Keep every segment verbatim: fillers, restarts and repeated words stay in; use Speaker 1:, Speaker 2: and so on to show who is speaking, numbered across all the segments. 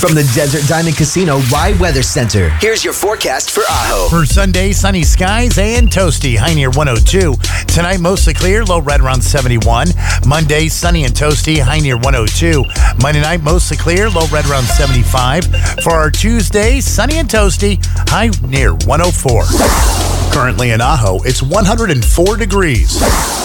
Speaker 1: From the Desert Diamond Casino Y Weather Center, here's your forecast for Ajo.
Speaker 2: For Sunday, sunny skies and toasty. High near one oh two. Tonight, mostly clear, low right around seventy-one. Monday, sunny and toasty. High near one oh two. Monday night, mostly clear, low right around seventy-five. For our Tuesday, sunny and toasty. High near one oh four. Currently in Ajo, it's one hundred four degrees.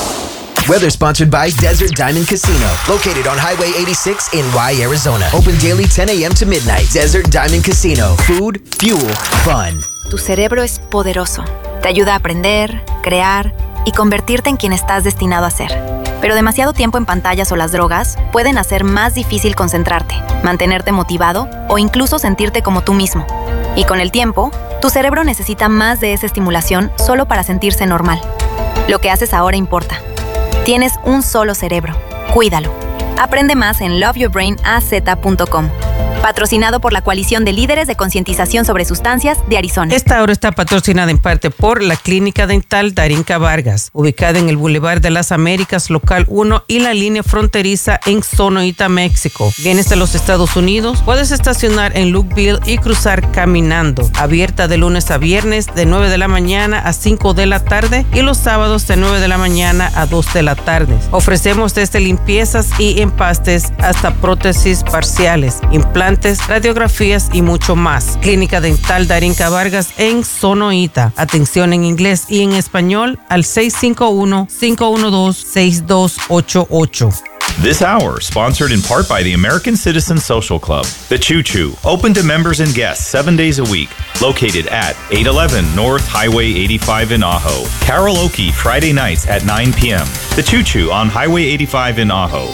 Speaker 1: Weather sponsored by Desert Diamond Casino, located on Highway eighty-six in Y, Arizona. Open daily ten a.m. to midnight. Desert Diamond Casino. Food, fuel, fun.
Speaker 3: Tu cerebro es poderoso. Te ayuda a aprender, crear y convertirte en quien estás destinado a ser. Pero demasiado tiempo en pantallas o las drogas pueden hacer más difícil concentrarte, mantenerte motivado o incluso sentirte como tú mismo. Y con el tiempo, tu cerebro necesita más de esa estimulación solo para sentirse normal. Lo que haces ahora importa. Tienes un solo cerebro. Cuídalo. Aprende más en love your brain a z punto com. Patrocinado por la Coalición de Líderes de Concientización sobre Sustancias de Arizona.
Speaker 4: Esta hora está patrocinada en parte por la Clínica Dental Darinka Vargas, ubicada en el Boulevard de las Américas, local uno y la línea fronteriza en Sonoita, México. Vienes de los Estados Unidos, puedes estacionar en Lukeville y cruzar caminando. Abierta de lunes a viernes de nueve de la mañana a cinco de la tarde y los sábados de nueve de la mañana a dos de la tarde. Ofrecemos desde limpiezas y empastes hasta prótesis parciales, implantes, radiografías y mucho más. Clínica Dental Darinka Vargas en Sonoita. Atención en inglés y en español al seis cinco uno, cinco uno dos, seis dos ocho ocho.
Speaker 5: This hour, sponsored in part by the American Citizen Social Club, The Choo Choo, open to members and guests seven days a week, located at eight eleven North Highway eighty-five in Ajo. Karaoke Friday nights at nine p.m. The Choo Choo on Highway eighty-five in Ajo.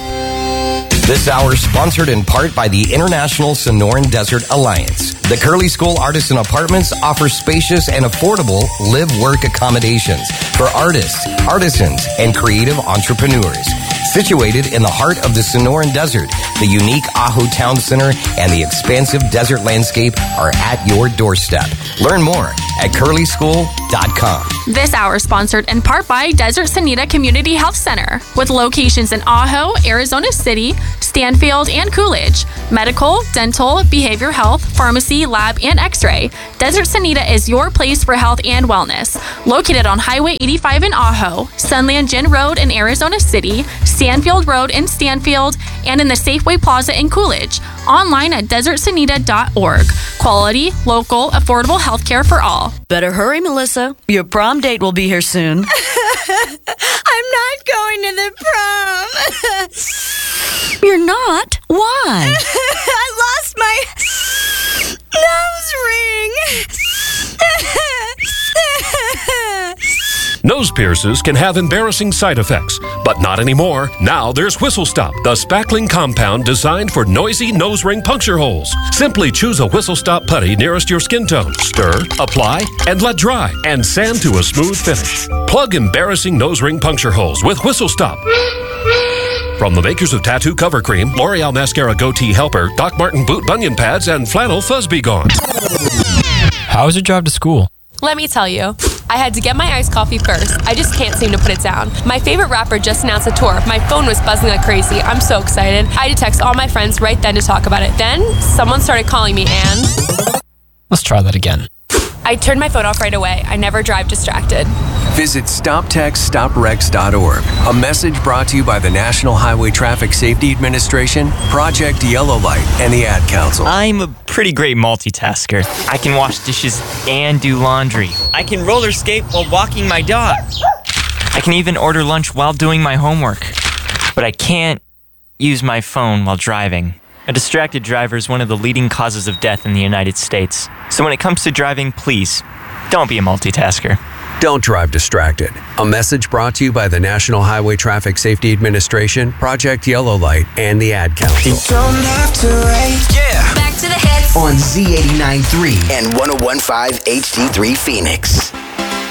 Speaker 6: This hour sponsored in part by the International Sonoran Desert Alliance. The Curly School Artisan Apartments offer spacious and affordable live-work accommodations for artists, artisans, and creative entrepreneurs. Situated in the heart of the Sonoran Desert, the unique Ajo Town Center and the expansive desert landscape are at your doorstep. Learn more at curly school dot com.
Speaker 7: This hour sponsored in part by Desert Sanita Community Health Center, with locations in Ajo, Arizona City, Stanfield, and Coolidge. Medical, dental, behavioral health, pharmacy, lab, and x-ray. Desert Sanita is your place for health and wellness. Located on Highway eighty-five in Ajo, Sunland Gin Road in Arizona City, Stanfield Road in Stanfield, and in the Safeway Plaza in Coolidge. Online at desert sanita dot org. Quality, local, affordable healthcare for all.
Speaker 8: Better hurry, Melissa. Your prom date will be here soon.
Speaker 9: I'm not going to the prom.
Speaker 8: You're not? Why?
Speaker 9: I lost my nose ring.
Speaker 10: Nose pierces can have embarrassing side effects, but not anymore. Now there's Whistle Stop, the spackling compound designed for noisy nose ring puncture holes. Simply choose a Whistle Stop putty nearest your skin tone. Stir, apply, and let dry, and sand to a smooth finish. Plug embarrassing nose ring puncture holes with Whistle Stop. From the makers of Tattoo Cover Cream, L'Oreal Mascara Goatee Helper, Doc Marten Boot Bunion Pads, and Flannel Fuzz Be Gone.
Speaker 11: How was your drive to school?
Speaker 12: Let me tell you, I had to get my iced coffee first. I just can't seem to put it down. My favorite rapper just announced a tour. My phone was buzzing like crazy. I'm so excited. I had to text all my friends right then to talk about it. Then, someone started calling me and...
Speaker 11: Let's try that again.
Speaker 12: I turned my phone off right away. I never drive distracted.
Speaker 13: Visit stop text stop wrecks dot org. A message brought to you by the National Highway Traffic Safety Administration, Project Yellow Light, and the Ad Council.
Speaker 14: I'm a pretty great multitasker. I can wash dishes and do laundry. I can roller skate while walking my dog. I can even order lunch while doing my homework. But I can't use my phone while driving. A distracted driver is one of the leading causes of death in the United States. So when it comes to driving, please, don't be a multitasker.
Speaker 13: Don't drive distracted. A message brought to you by the National Highway Traffic Safety Administration, Project Yellow Light, and the Ad Council.
Speaker 1: You don't have to wait.
Speaker 9: Yeah. Back to the hits.
Speaker 1: On Z eighty-nine point three and one oh one point five H D three Phoenix.